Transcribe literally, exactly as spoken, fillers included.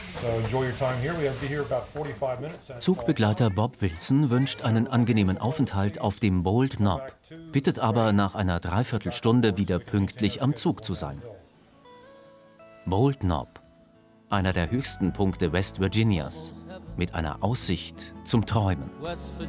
Zugbegleiter Bob Wilson wünscht einen angenehmen Aufenthalt auf dem Bold Knob, bittet aber nach einer Dreiviertelstunde wieder pünktlich am Zug zu sein. Bold Knob, einer der höchsten Punkte West Virginias, mit einer Aussicht zum Träumen.